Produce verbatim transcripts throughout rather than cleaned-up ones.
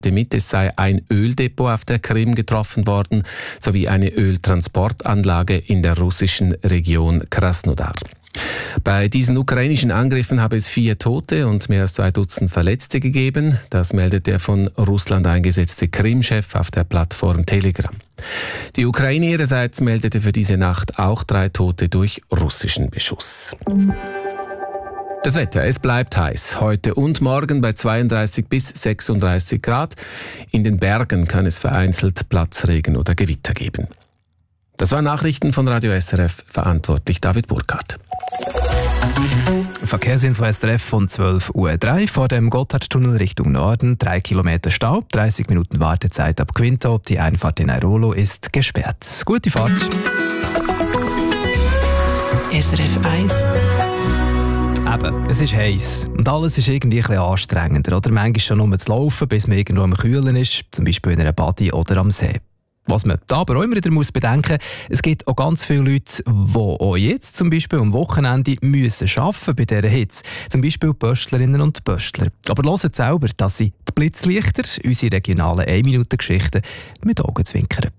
Damit es sei ein Öldepot auf der Krim getroffen worden, sowie eine Öltransportanlage in der russischen Region Krasnodar. Bei diesen ukrainischen Angriffen habe es vier Tote und mehr als zwei Dutzend Verletzte gegeben. Das meldet der von Russland eingesetzte Krim-Chef auf der Plattform Telegram. Die Ukraine ihrerseits meldete für diese Nacht auch drei Tote durch russischen Beschuss. Das Wetter, es bleibt heiß. Heute und morgen bei zweiunddreißig bis sechsunddreißig Grad. In den Bergen kann es vereinzelt Platzregen oder Gewitter geben. Das waren Nachrichten von Radio S R F, verantwortlich David Burkhardt. Verkehrsinfo S R F von zwölf Uhr drei vor dem Gotthardtunnel Richtung Norden. Drei Kilometer Stau, dreißig Minuten Wartezeit ab Quinto. Die Einfahrt in Airolo ist gesperrt. Gute Fahrt. S R F eins. Eben, es ist heiß und alles ist irgendwie ein bisschen anstrengender. Oder manchmal schon nur zu laufen, bis man irgendwo am Kühlen ist, zum Beispiel in einer Badi oder am See. Was man da aber auch immer wieder muss bedenken, es gibt auch ganz viele Leute, die auch jetzt zum Beispiel am Wochenende müssen arbeiten bei dieser Hitze. Zum Beispiel Böstlerinnen und Böstler. Aber hört selber, dass sie die Blitzlichter, unsere regionalen ein-Minuten-Geschichten, mit Augen zwinkern.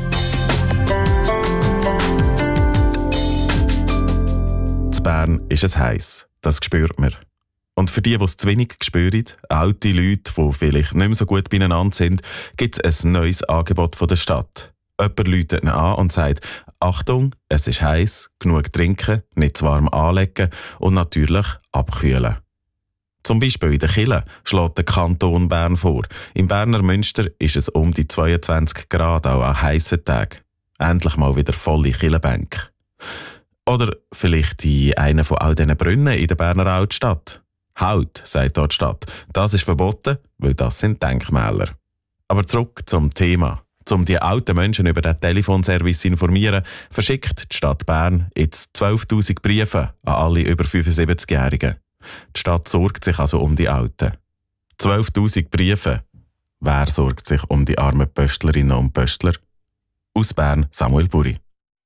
In Bern ist es heiß. Das spürt man. Und für die, die es zu wenig spüren, alte Leute, die vielleicht nicht mehr so gut beieinander sind, gibt es ein neues Angebot von der Stadt. Jemand läutet ihn an und sagt, Achtung, es ist heiß, genug trinken, nicht zu warm anlegen und natürlich abkühlen. Zum Beispiel in der Kille schlägt der Kanton Bern vor. Im Berner Münster ist es um die zweiundzwanzig Grad, auch an heissen Tagen. Endlich mal wieder volle Killenbänke. Oder vielleicht in einer von all diesen Brunnen in der Berner Altstadt. Halt, sagt dort die Stadt. Das ist verboten, weil das sind Denkmäler. Aber zurück zum Thema. Um die alten Menschen über den Telefonservice zu informieren, verschickt die Stadt Bern jetzt zwölftausend Briefe an alle über fünfundsiebzigjährigen. Die Stadt sorgt sich also um die Alten. zwölftausend Briefe. Wer sorgt sich um die armen Pöstlerinnen und Pöstler? Aus Bern, Samuel Buri.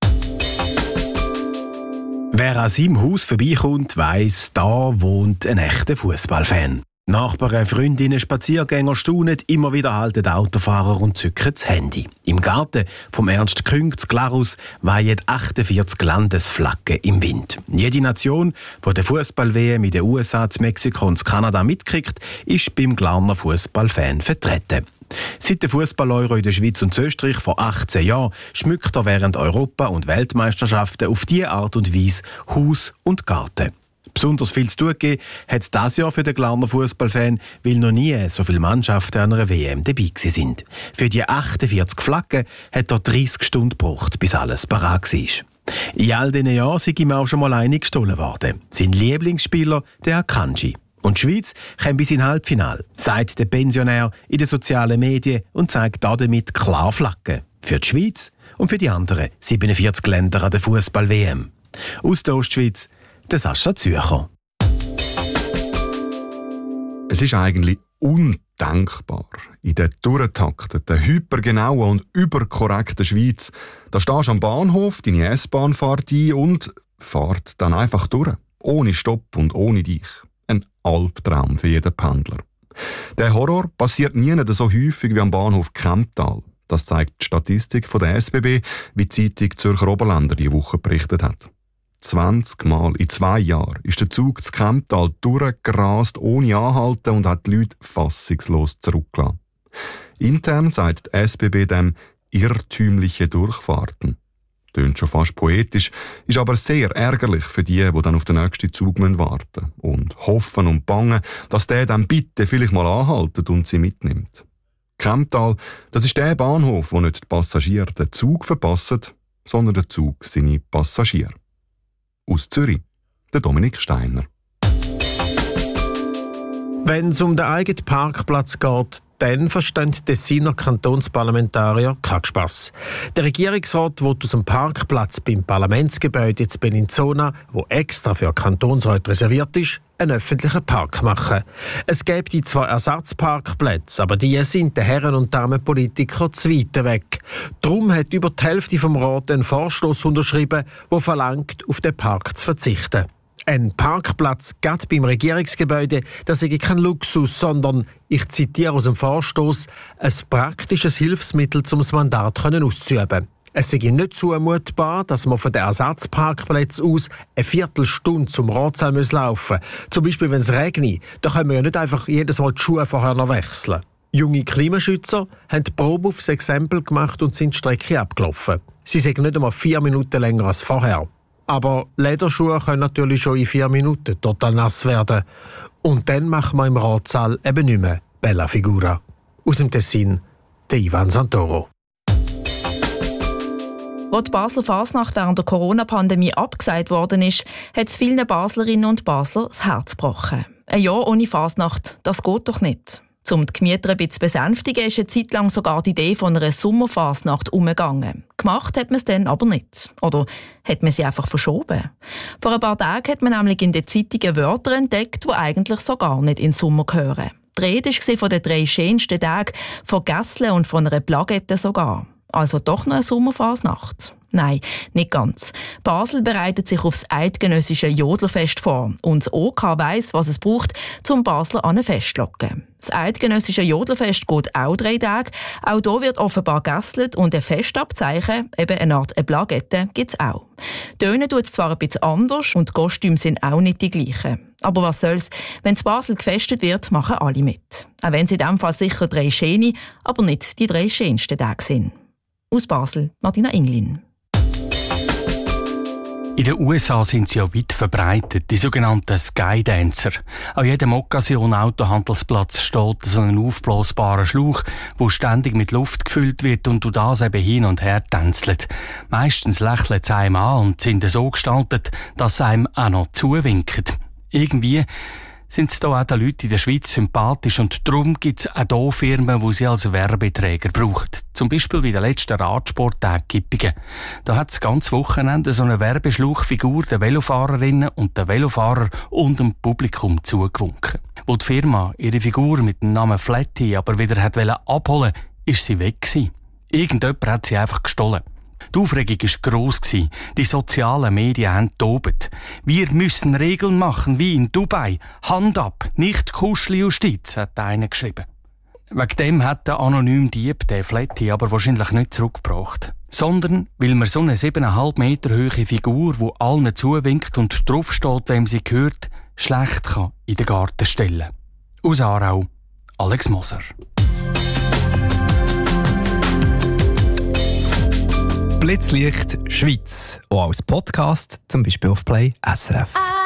Wer an seinem Haus vorbeikommt, weiss, da wohnt ein echter Fußballfan. Nachbarn, Freundinnen, Spaziergänger staunen, immer wieder halten Autofahrer und zücken das Handy. Im Garten vom Ernst Küng zu Glarus weihen achtundvierzig Landesflaggen im Wind. Jede Nation, die der Fußball-W M in den U S A, Mexiko und Kanada mitkriegt, ist beim Glarner Fußballfan vertreten. Seit der Fußball-Euro in der Schweiz und Österreich vor achtzehn Jahren schmückt er während Europa- und Weltmeisterschaften auf diese Art und Weise Haus und Garten. Besonders viel zu tun gegeben hat es dieses Jahr für den Glarner Fußballfan, weil noch nie so viele Mannschaften an einer W M dabei sind. Für die achtundvierzig Flaggen hat er dreißig Stunden gebraucht, bis alles parat war. In all diesen Jahren sei ihm auch schon mal eine gestohlen worden. Sein Lieblingsspieler, der Akanji. Und die Schweiz kommt bis ins Halbfinale, sagt der Pensionär in den sozialen Medien und zeigt damit klar Flaggen. Für die Schweiz und für die anderen siebenundvierzig Länder an der Fußball-W M. Aus der Ostschweiz, der Sascha Zürcher. Es ist eigentlich undenkbar, in der durchtakteten, hypergenauen und überkorrekten Schweiz, da stehst du am Bahnhof, deine S-Bahn fährt ein und fährt dann einfach durch. Ohne Stopp und ohne dich. Ein Albtraum für jeden Pendler. Der Horror passiert nie so häufig wie am Bahnhof Kemptal. Das zeigt die Statistik von der S B B, wie die Zeitung Zürcher Oberländer diese Woche berichtet hat. zwanzig Mal in zwei Jahren ist der Zug zu Kemptal durchgerast, ohne Anhalten und hat die Leute fassungslos zurückgelassen. Intern sagt die S B B dem irrtümliche Durchfahrten. Tönt schon fast poetisch, ist aber sehr ärgerlich für die, die dann auf den nächsten Zug warten müssen und hoffen und bangen, dass der dann bitte vielleicht mal anhaltet und sie mitnimmt. Kemptal, das ist der Bahnhof, wo nicht die Passagiere den Zug verpassen, sondern der Zug seine Passagiere. Aus Zürich, der Dominik Steiner. Wenn es um den eigenen Parkplatz geht, dann verstehen die Tessiner Kantonsparlamentarier keinen Spass. Der Regierungsrat will aus dem Parkplatz beim Parlamentsgebäude jetzt Bellinzona, wo extra für Kantonsräte reserviert ist, einen öffentlichen Park machen. Es gäbe die zwei Ersatzparkplätze, aber die sind den Herren und Damen Politiker zu weit weg. Darum hat über die Hälfte vom Rat einen Vorstoß unterschrieben, der verlangt, auf den Park zu verzichten. Ein Parkplatz gerade beim Regierungsgebäude, das ist kein Luxus, sondern, ich zitiere aus dem Vorstoß, ein praktisches Hilfsmittel, um das Mandat auszuüben. Es sei nicht zumutbar, dass man von den Ersatzparkplätzen aus eine Viertelstunde zum Ratssaal laufen muss. Zum Beispiel, wenn es regnet, da können wir ja nicht einfach jedes Mal die Schuhe vorher noch wechseln. Junge Klimaschützer haben die Probe aufs Exempel gemacht und sind die Strecke abgelaufen. Sie sagen nicht einmal vier Minuten länger als vorher. Aber Lederschuhe können natürlich schon in vier Minuten total nass werden. Und dann machen wir im Ratssaal eben nicht mehr Bella Figura. Aus dem Tessin, der Ivan Santoro. Als die Basler Fasnacht während der Corona-Pandemie abgesagt worden ist, hat es vielen Baslerinnen und Basler das Herz gebrochen. Ein Jahr ohne Fasnacht, das geht doch nicht. Um die Gemüter ein bisschen zu besänftigen, ist eine Zeit lang sogar die Idee von einer Sommerfasnacht umgegangen. Gemacht hat man es dann aber nicht. Oder hat man sie einfach verschoben? Vor ein paar Tagen hat man nämlich in den Zeitungen Wörter entdeckt, die eigentlich so gar nicht in den Sommer gehören. Die Rede war von den drei schönsten Tagen, von Gässeln und von einer Plagette sogar. Also doch noch eine Sommerfasnacht? Nein, nicht ganz. Basel bereitet sich aufs eidgenössische Jodlerfest vor und das O K weiss, was es braucht, um Basler an ein Fest zu locken. Das eidgenössische Jodlerfest geht auch drei Tage. Auch hier wird offenbar gegässelt und ein Festabzeichen, eben eine Art eine Plagette, gibt es auch. Tönen tut es zwar ein bisschen anders und die Kostüme sind auch nicht die gleichen. Aber was soll's, wenn in Basel gefestet wird, machen alle mit. Auch wenn es in diesem Fall sicher drei schöne, aber nicht die drei schönsten Tage sind. Aus Basel, Martina Inglin. In den U S A sind sie ja weit verbreitet, die sogenannten Skydancer. An jedem Occasion-Autohandelsplatz steht so ein aufblasbarer Schlauch, der ständig mit Luft gefüllt wird und du das eben hin und her tänzelt. Meistens lächeln sie einem an und sind so gestaltet, dass sie einem auch noch zuwinken. Irgendwie sind es da auch den Leuten in der Schweiz sympathisch und darum gibt es auch hier Firmen, die sie als Werbeträger brauchen. Zum Beispiel bei der letzten Radsporttag Gippingen. Da hat es ganz Wochenende so eine Werbeschlauchfigur der Velofahrerinnen und der Velofahrer und dem Publikum zugewunken. Wo die Firma ihre Figur mit dem Namen Flatty aber wieder hat abholen wollte, ist sie weg gewesen. Irgendjemand hat sie einfach gestohlen. Die Aufregung war gross. Die sozialen Medien haben tobt. Wir müssen Regeln machen, wie in Dubai. Hand ab, nicht Kuscheljustiz, hat einer geschrieben. Wegen dem hat der anonyme Dieb den Flatty aber wahrscheinlich nicht zurückgebracht. Sondern weil man so eine siebeneinhalb Meter hohe Figur, die allen zuwinkt und draufsteht, wem sie gehört, schlecht kann in den Garten stellen. Aus Aarau, Alex Moser. Blitzlicht Schweiz, auch als Podcast, zum Beispiel auf Play S R F.